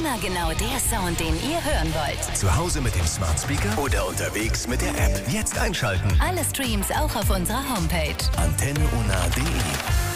Immer genau der Sound, den ihr hören wollt. Zu Hause mit dem Smart Speaker oder unterwegs mit der App. Jetzt einschalten. Alle Streams auch auf unserer Homepage. AntenneUNA.de